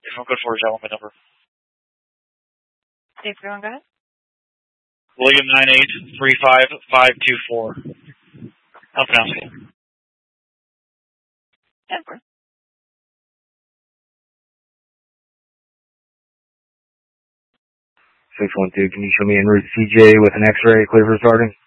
If I'm good for it, I want my number. Dave, go ahead. William 9835524. How pronounce it? Denver. 612, can you show me en route CJ with an X-ray, clear for starting?